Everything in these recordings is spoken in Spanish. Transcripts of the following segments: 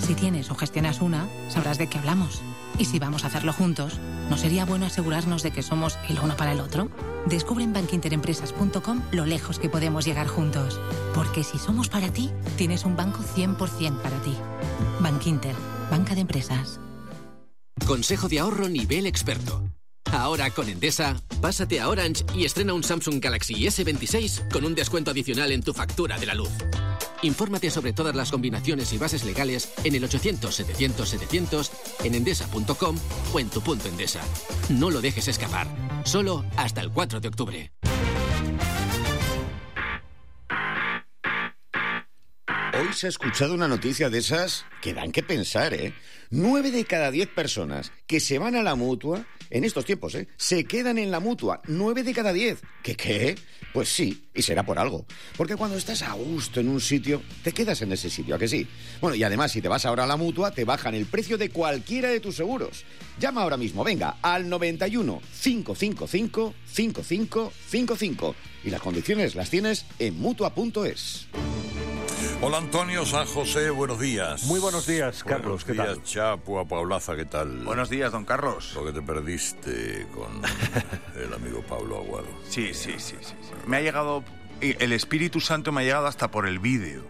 Si tienes o gestionas una, sabrás de qué hablamos. Y si vamos a hacerlo juntos, ¿no sería bueno asegurarnos de que somos el uno para el otro? Descubre en bankinterempresas.com lo lejos que podemos llegar juntos. Porque si somos para ti, tienes un banco 100% para ti. Bankinter, banca de empresas. Consejo de ahorro nivel experto. Ahora con Endesa, pásate a Orange y estrena un Samsung Galaxy S26 con un descuento adicional en tu factura de la luz. Infórmate sobre todas las combinaciones y bases legales en el 800-700-700, en endesa.com o en tu punto Endesa. No lo dejes escapar. Solo hasta el 4 de octubre. Hoy se ha escuchado una noticia de esas que dan que pensar, ¿eh? 9 de cada 10 personas que se van a la Mutua, en estos tiempos, se quedan en la Mutua. 9 de cada 10. ¿Qué? Pues sí, y será por algo. Porque cuando estás a gusto en un sitio, te quedas en ese sitio, ¿a que sí? Bueno, y además, si te vas ahora a la Mutua, te bajan el precio de cualquiera de tus seguros. Llama ahora mismo, venga, al 91 555 5555. Y las condiciones las tienes en Mutua.es. Hola Antonio San José, buenos días. Muy buenos días, Carlos, ¿qué tal? Buenos días, Chapo, a Paulaza, ¿qué tal? Buenos días, don Carlos. Lo que te perdiste con el amigo Pablo Aguado. Sí. Me ha llegado, el Espíritu Santo me ha llegado hasta por el vídeo.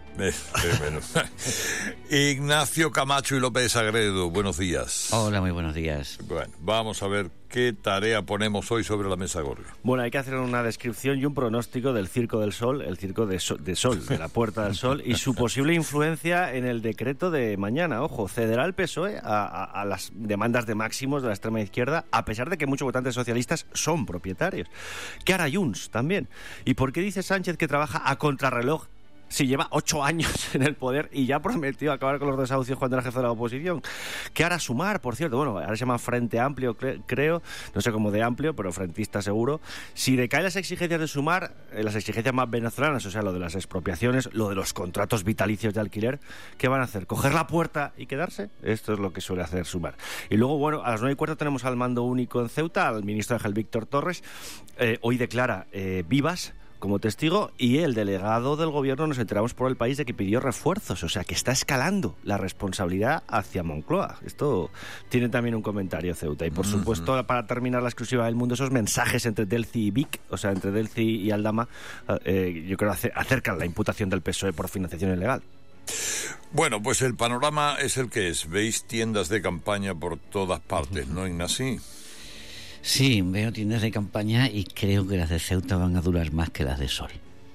Ignacio Camacho y López Agredo, buenos días. Hola, muy buenos días. Bueno, vamos a ver qué tarea ponemos hoy sobre la mesa gorda. Bueno, hay que hacer una descripción y un pronóstico del Circo del Sol, el Circo de Sol, de la Puerta del Sol, y su posible influencia en el decreto de mañana. Ojo, cederá el PSOE a las demandas de máximos de la extrema izquierda, a pesar de que muchos votantes socialistas son propietarios. ¿Qué hará Junts también? ¿Y por qué dice Sánchez que trabaja a contrarreloj si lleva 8 años en el poder y ya prometió acabar con los desahucios cuando era jefe de la oposición? ¿Qué hará Sumar, por cierto? Bueno, ahora se llama Frente Amplio, creo, no sé cómo de amplio, pero frentista seguro. Si decaen las exigencias de Sumar, las exigencias más venezolanas, o sea, lo de las expropiaciones, lo de los contratos vitalicios de alquiler, ¿qué van a hacer? ¿Coger la puerta y quedarse? Esto es lo que suele hacer Sumar. Y luego, bueno, a las 9:15 tenemos al mando único en Ceuta, al ministro Ángel Víctor Torres. Hoy declara Vivas como testigo, y el delegado del gobierno, nos enteramos por el país de que pidió refuerzos, o sea que está escalando la responsabilidad hacia Moncloa. Esto tiene también un comentario Ceuta. Y por supuesto, para terminar la exclusiva del Mundo, esos mensajes entre Delci y Vic, o sea, entre Delci y Aldama, yo creo acercan la imputación del PSOE por financiación ilegal. Bueno, pues el panorama es el que es. Veis tiendas de campaña por todas partes, ¿no, Ignacio? Sí, veo tiendas de campaña y creo que las de Ceuta van a durar más que las de Sol.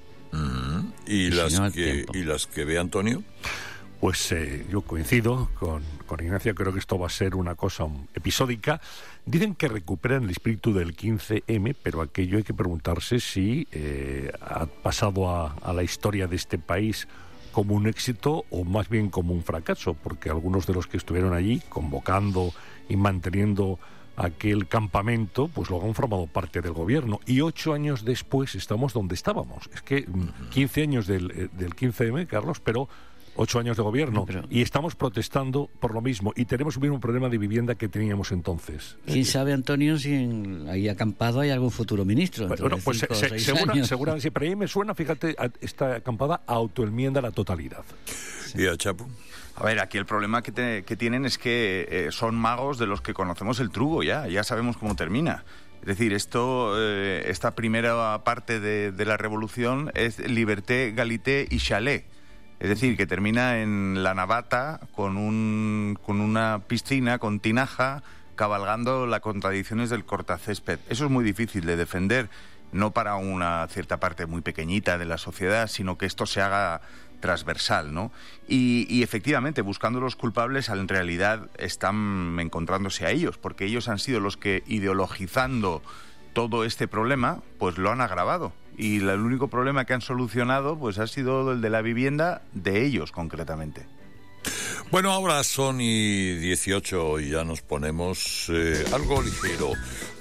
¿Y las que ve Antonio? Pues yo coincido con Ignacio, creo que esto va a ser una cosa episódica. Dicen que recuperan el espíritu del 15M, pero aquello hay que preguntarse si ha pasado a la historia de este país como un éxito o más bien como un fracaso, porque algunos de los que estuvieron allí convocando y manteniendo aquel campamento, pues luego han formado parte del gobierno. Y 8 años después estamos donde estábamos. Es que 15 años del 15M, Carlos, pero 8 años de gobierno. Y estamos protestando por lo mismo. Y tenemos el mismo problema de vivienda que teníamos entonces. ¿Quién sabe, Antonio, si ahí acampado hay algún futuro ministro? Bueno, pues seguramente sí. Pero a mí me suena, fíjate, esta acampada autoenmienda la totalidad. ¿Y a Chapo? A ver, aquí el problema que tienen es que son magos de los que conocemos el truco ya sabemos cómo termina. Es decir, esta primera parte de la revolución es liberté, galité y chalet. Es decir, que termina en la Navata con una piscina, con tinaja, cabalgando las contradicciones del cortacésped. Eso es muy difícil de defender, no para una cierta parte muy pequeñita de la sociedad, sino que esto se haga transversal, ¿no? Y efectivamente, buscando los culpables, en realidad están encontrándose a ellos, porque ellos han sido los que, ideologizando todo este problema, pues lo han agravado. Y el único problema que han solucionado, pues ha sido el de la vivienda de ellos, concretamente. Bueno, ahora son y 18 y ya nos ponemos algo ligero.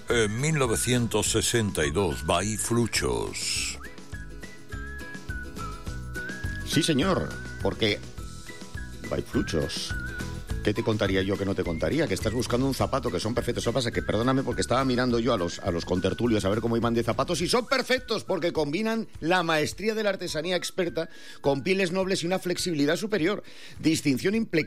1962, Baifluchos. Sí, señor, porque Baifluchos. ¿Qué te contaría yo que no te contaría? Que estás buscando un zapato, que son perfectos. Eso pasa que, perdóname, porque estaba mirando yo a los contertulios a ver cómo iban de zapatos, y son perfectos porque combinan la maestría de la artesanía experta con pieles nobles y una flexibilidad superior. Distinción impecable